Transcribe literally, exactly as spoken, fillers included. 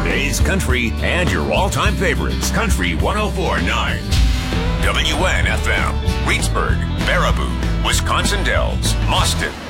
today's country and your all-time favorites. Country one oh four point nine. W N F M. Reedsburg, Baraboo, Wisconsin Dells, Mauston,